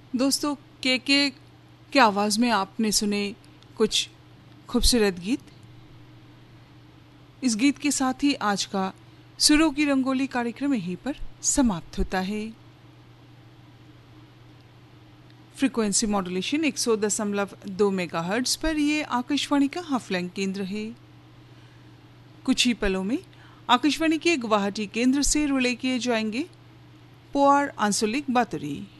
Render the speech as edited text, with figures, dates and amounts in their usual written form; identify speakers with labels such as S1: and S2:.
S1: दोस्तों, के आवाज़ में आपने सुने कुछ खूबसूरत गीत। इस गीत के साथ ही आज का सुरों की रंगोली कार्यक्रम यहीं पर समाप्त होता है। फ्रीक्वेंसी मॉड्यूलेशन 100.2 मेगाहर्ट्ज़ पर ये आकाशवाणी का हाफलैंग केंद्र है। कुछ ही पलों में आकाशवाणी के गुवाहाटी केंद्र से रिले किए जाएंगे पोआर आंसलिक बातरी।